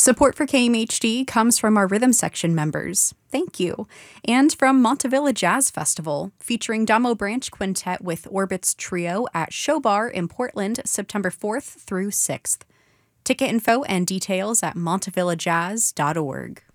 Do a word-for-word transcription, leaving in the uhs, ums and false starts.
Support for K M H D comes from our Rhythm Section members. Thank you. And from Montevilla Jazz Festival, featuring Damo Branch Quintet with Orbits Trio at Show Bar in Portland, September fourth through sixth. Ticket info and details at montevilla jazz dot org.